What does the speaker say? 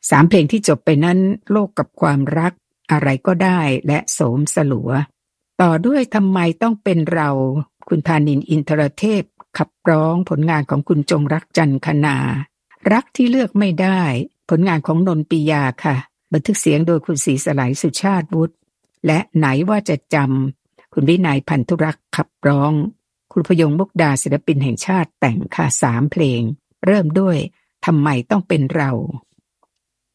3เพลงที่จบไปนั้นโลกกับความรักอะไรก็ได้และโสมสลัวต่อด้วยทำไมต้องเป็นเราคุณธานินทร์อินทรเทพขับร้องผลงานของคุณจงรักจันทคณารักที่เลือกไม่ได้ผลงานของนนปิยาค่ะบันทึกเสียงโดยคุณศรีสลายสุชาติวุฒิและไหนว่าจะจำคุณวินัยพันธุรักษ์ขับร้องคุณพยงมุกดาศิลปินแห่งชาติแต่งค่ะ3เพลงเริ่มด้วยทำไมต้องเป็นเรา